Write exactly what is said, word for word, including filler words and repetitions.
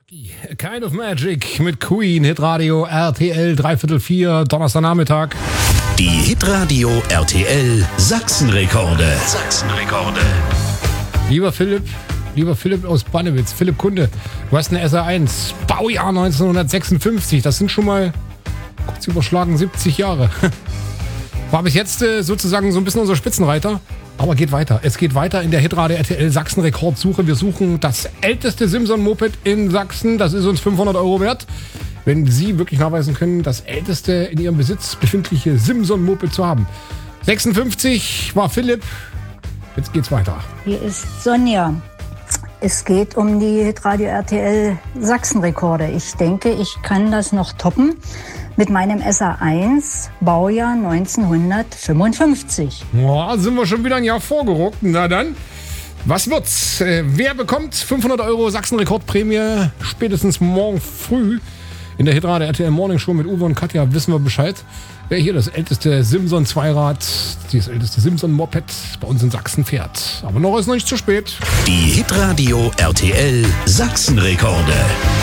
Kind of Magic mit Queen, Hitradio R T L, dreiviertel vier, Donnerstagnachmittag. Die Hitradio R T L Sachsenrekorde. Sachsenrekorde. Lieber Philipp, lieber Philipp aus Bannewitz, Philipp Kunde, du hast eine S R eins, Baujahr neunzehnhundertsechsundfünfzig, das sind schon mal kurz überschlagen siebzig Jahre. War bis jetzt äh, sozusagen so ein bisschen unser Spitzenreiter. Aber geht weiter. Es geht weiter in der Hitradio R T L Sachsen-Rekordsuche. Wir suchen das älteste Simson-Moped in Sachsen. Das ist uns fünfhundert Euro wert. Wenn Sie wirklich nachweisen können, das älteste in Ihrem Besitz befindliche Simson-Moped zu haben. sechsundfünfzig war Philipp. Jetzt geht's weiter. Hier ist Sonja. Es geht um die Hitradio R T L Sachsen-Rekorde. Ich denke, ich kann das noch toppen mit meinem S R eins, Baujahr neunzehnhundertfünfundfünfzig. Boah, sind wir schon wieder ein Jahr vorgerückt. Na dann, was wird's? Äh, wer bekommt fünfhundert Euro Sachsen-Rekordprämie spätestens morgen früh? In der Hitradio R T L Morning Show mit Uwe und Katja wissen wir Bescheid. Wer hier das älteste Simson-Zweirad, das älteste Simson-Moped bei uns in Sachsen fährt. Aber noch ist noch nicht zu spät. Die Hitradio R T L Sachsenrekorde.